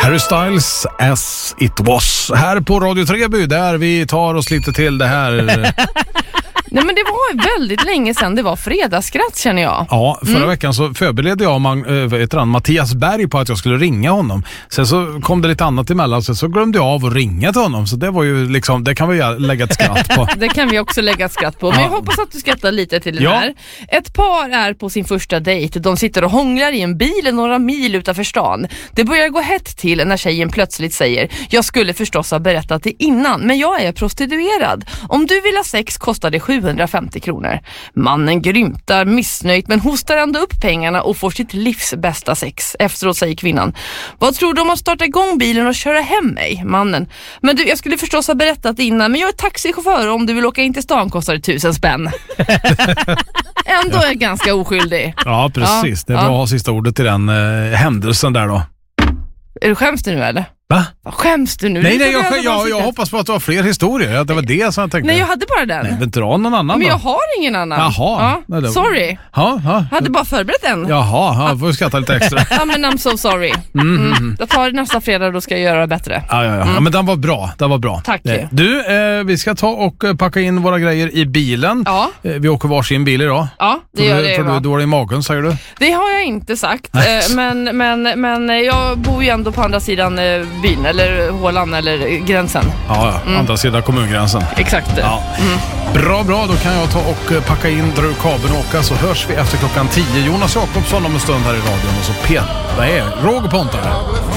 Harry Styles, As It Was. Här på Radio Treby, där vi tar oss lite till det här. Nej, men det var väldigt länge sedan det var fredagsskratt, känner jag. Ja, förra veckan så förberedde jag Mattias Berg på att jag skulle ringa honom. Sen så kom det lite annat emellan, så glömde jag av att ringa till honom. Så det var ju liksom, det kan vi lägga ett skratt på. Det kan vi också lägga ett skratt på. Men jag hoppas att du skrattar lite till det här. Ett par är på sin första dejt. De sitter och hånglar i en bil några mil utanför stan. Det börjar gå hett till när tjejen plötsligt säger: jag skulle förstås ha berättat det innan, men jag är prostituerad. Om du vill ha sex kostar det 750 kronor. Mannen grymtar missnöjt men hostar ändå upp pengarna och får sitt livs bästa sex. Efteråt säger kvinnan: vad tror du om att starta igång bilen och köra hem mig? Mannen: men du, jag skulle förstås ha berättat innan, men jag är taxichaufför och om du vill åka in till stan kostar det 1000 spänn. Ändå är ganska oskyldig. Ja, precis. Det är bra att ha sista ordet till den händelsen där då. Är du skäms du nu eller? Va? Skäms du nu? Nej, jag hoppas på att du har fler historier. Det var det som jag tänkte. Nej, jag hade bara den. Nej, inte dra någon annan. Men då. jag har ingen annan. Jaha. Ja, sorry. Ja. Jag hade bara förberett en. Jaha, får jag skratta lite extra. Ja, men I'm so sorry. Jag tar nästa fredag och då ska jag göra det bättre. Ja, men den var bra. Tack. Du, vi ska ta och packa in våra grejer i bilen. Ja. Vi åker varsin bil idag. Ja, det gör det. Får du dålig i magen, säger du? Det har jag inte sagt. Men jag bor ju ändå på andra sidan byn, eller hålan, eller gränsen. Ja, andra sidan kommungränsen. Exakt. Ja. Bra, då kan jag ta och packa in, dra ur kabeln och åka, så hörs vi efter klockan 10. Jonas Jakobsson om en stund här i radion och så Roger Pontare.